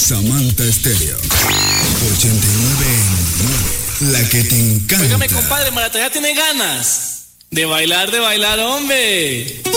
Samantha Estéreo 89.9, la que te encanta. Óigame, compadre, Maratalla tiene ganas de bailar, hombre.